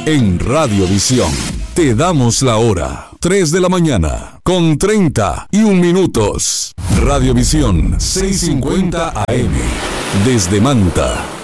En Radiovisión te damos la hora. 3 de la mañana, con 31 minutos. Radiovisión 650 AM. Desde Manta.